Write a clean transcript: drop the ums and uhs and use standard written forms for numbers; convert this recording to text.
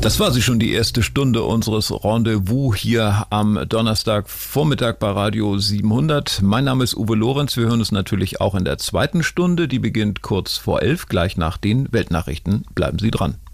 Das war sie schon, die erste Stunde unseres Rendezvous hier am Donnerstagvormittag bei Radio 700. Mein Name ist Uwe Lorenz. Wir hören uns natürlich auch in der zweiten Stunde. Die beginnt kurz vor 11, gleich nach den Weltnachrichten. Bleiben Sie dran.